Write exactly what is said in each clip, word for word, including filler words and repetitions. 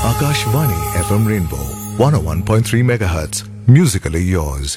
Akashvani F M Rainbow one oh one point three megahertz. Musically yours.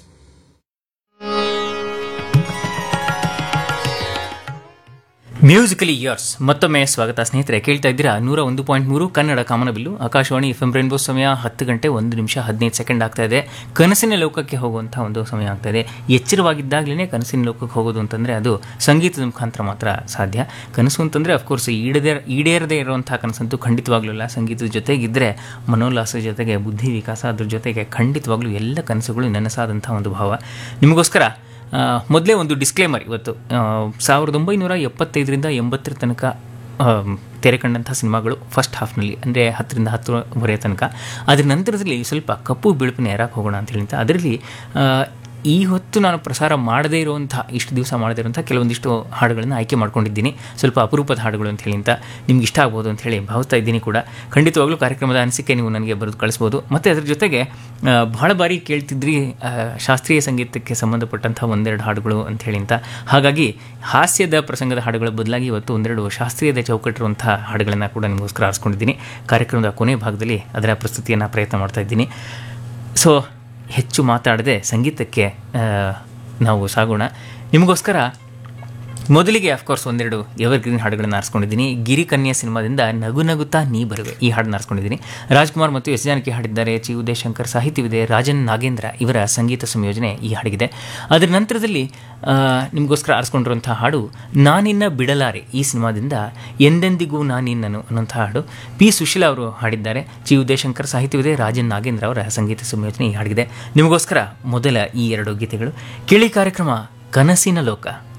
Musically years ಮತ್ತೊಮ್ಮೆ ಸ್ವಾಗತ ಸ್ನೇಹಿತರೆ. ಕೇಳ್ತಾ ಇದ್ದೀರಾ ನೂರ ಒಂದು ಪಾಯಿಂಟ್ ಮೂರು ಕನ್ನಡ ಕಾಮನಬಿಲ್ಲು ಆಕಾಶವಾಣಿ ಎಫ್ ಎಂ ರೇನ್ಬೋ. ಸಮಯ ಹತ್ತು ಗಂಟೆ ಒಂದು ನಿಮಿಷ ಹದಿನೈದು ಸೆಕೆಂಡ್ ಆಗ್ತಾ ಇದೆ. ಕನಸಿನ ಲೋಕಕ್ಕೆ ಹೋಗುವಂಥ ಒಂದು ಸಮಯ ಆಗ್ತಾ ಇದೆ. ಎಚ್ಚರವಾಗಿದ್ದಾಗಲೇ ಕನಸಿನ ಲೋಕಕ್ಕೆ ಹೋಗೋದು ಅಂತಂದರೆ ಅದು ಸಂಗೀತದ ಮುಖಾಂತರ ಮಾತ್ರ ಸಾಧ್ಯ. ಕನಸು ಅಂತಂದರೆ ಅಫ್ಕೋರ್ಸ್ ಈಡದೇ ಈಡೇರದೇ ಇರುವಂಥ ಕನಸಂತೂ ಖಂಡಿತವಾಗ್ಲೂ ಇಲ್ಲ. ಸಂಗೀತದ ಜೊತೆಗಿದ್ದರೆ ಮನೋಲ್ಲಾಸದ ಜೊತೆಗೆ ಬುದ್ಧಿ ವಿಕಾಸ, ಅದ್ರ ಜೊತೆಗೆ ಖಂಡಿತವಾಗ್ಲೂ ಎಲ್ಲ ಕನಸುಗಳು ನನಸಾದಂಥ ಒಂದು ಭಾವ. ನಿಮಗೋಸ್ಕರ ಮೊದಲೇ ಒಂದು ಡಿಸ್ಕ್ಲೇಮರ್. ಇವತ್ತು ಸಾವಿರದ ಒಂಬೈನೂರ ಎಪ್ಪತ್ತೈದರಿಂದ ಎಂಬತ್ತರ ತನಕ ತೆರೆ ಕಂಡಂಥ ಸಿನಿಮಾಗಳು ಫಸ್ಟ್ ಹಾಫ್ನಲ್ಲಿ, ಅಂದರೆ ಹತ್ತರಿಂದ ಹತ್ತುವರೆ ತನಕ. ಅದರ ನಂತರದಲ್ಲಿ ಸ್ವಲ್ಪ ಕಪ್ಪು ಬಿಳುಪಿನ ಎರಕ್ಕೆ ಹೋಗೋಣ ಅಂತ ಹೇಳಿಂತ ಅದರಲ್ಲಿ ಈ ಹೊತ್ತು ನಾನು ಪ್ರಸಾರ ಮಾಡದೇ ಇರುವಂಥ, ಇಷ್ಟು ದಿವಸ ಮಾಡದೇ ಇರುವಂಥ ಕೆಲವೊಂದಿಷ್ಟು ಹಾಡುಗಳನ್ನು ಆಯ್ಕೆ ಮಾಡ್ಕೊಂಡಿದ್ದೀನಿ. ಸ್ವಲ್ಪ ಅಪರೂಪದ ಹಾಡುಗಳು ಅಂತ ಹೇಳಿ ಅಂತ ನಿಮ್ಗೆ ಇಷ್ಟ ಆಗ್ಬೋದು ಅಂತ ಹೇಳಿ ಭಾವಿಸ್ತಾ ಇದ್ದೀನಿ ಕೂಡ. ಖಂಡಿತವಾಗ್ಲೂ ಕಾರ್ಯಕ್ರಮದ ಅನಿಸಿಕೆ ನೀವು ನನಗೆ ಬರೆದು ಕಳಿಸ್ಬೋದು. ಮತ್ತು ಅದ್ರ ಜೊತೆಗೆ ಬಹಳ ಬಾರಿ ಕೇಳ್ತಿದ್ರಿ ಶಾಸ್ತ್ರೀಯ ಸಂಗೀತಕ್ಕೆ ಸಂಬಂಧಪಟ್ಟಂಥ ಒಂದೆರಡು ಹಾಡುಗಳು ಅಂತ ಹೇಳಿ ಅಂತ. ಹಾಗಾಗಿ ಹಾಸ್ಯದ ಪ್ರಸಂಗದ ಹಾಡುಗಳ ಬದಲಾಗಿ ಇವತ್ತು ಒಂದೆರಡು ಶಾಸ್ತ್ರೀಯದ ಚೌಕಟ್ಟಿರುವಂಥ ಹಾಡುಗಳನ್ನು ಕೂಡ ನಿಮಗೋಸ್ಕರ ಆರಿಸ್ಕೊಂಡಿದ್ದೀನಿ. ಕಾರ್ಯಕ್ರಮದ ಕೊನೆ ಭಾಗದಲ್ಲಿ ಅದರ ಪ್ರಸ್ತುತಿಯನ್ನು ಪ್ರಯತ್ನ ಮಾಡ್ತಾ ಇದ್ದೀನಿ. ಸೊ ಹೆಚ್ಚು ಮಾತಾಡದೆ ಸಂಗೀತಕ್ಕೆ ನಾವು ಸಾಗೋಣ. ನಿಮಗೋಸ್ಕರ ಮೊದಲಿಗೆ ಅಫ್ಕೋರ್ಸ್ ಒಂದೆರಡು ಎವರ್ ಗ್ರೀನ್ ಹಾಡುಗಳನ್ನು ಆರಿಸ್ಕೊಂಡಿದ್ದೀನಿ. ಗಿರಿಕನ್ಯಾ ಸಿನಿಮಾದಿಂದ ನಗು ನಗುತ್ತಾ ನೀ ಬರುವೆ ಈ ಹಾಡನ್ನು ಆರಿಸ್ಕೊಂಡಿದ್ದೀನಿ. ರಾಜ್ಕುಮಾರ್ ಮತ್ತು ಎಸ್ ಜಾನಕಿ ಹಾಡಿದ್ದಾರೆ. ಚಿ ಉದಯಶಂಕರ್ ಸಾಹಿತ್ಯವಿದೆ. ರಾಜನ್ ನಾಗೇಂದ್ರ ಇವರ ಸಂಗೀತ ಸಂಯೋಜನೆ ಈ ಹಾಡಿಗಿದೆ. ಅದರ ನಂತರದಲ್ಲಿ ನಿಮಗೋಸ್ಕರ ಆರಿಸ್ಕೊಂಡಿರುವಂಥ ಹಾಡು ನಾನಿನ್ನ ಬಿಡಲಾರೆ ಈ ಸಿನಿಮಾದಿಂದ ಎಂದೆಂದಿಗೂ ನಾನಿನ್ನನು ಅನ್ನೋಂಥ ಹಾಡು. ಪಿ ಸುಶೀಲಾ ಅವರು ಹಾಡಿದ್ದಾರೆ. ಚಿ ಉದಯಶಂಕರ್ ಸಾಹಿತ್ಯವಿದೆ. ರಾಜನ್ ನಾಗೇಂದ್ರ ಅವರ ಸಂಗೀತ ಸಂಯೋಜನೆ ಈ ಹಾಡಿಗಿದೆ. ನಿಮಗೋಸ್ಕರ ಮೊದಲ ಈ ಎರಡು ಗೀತೆಗಳು ಕೇಳಿ. ಕಾರ್ಯಕ್ರಮ ಕನಸಿನ ಲೋಕ.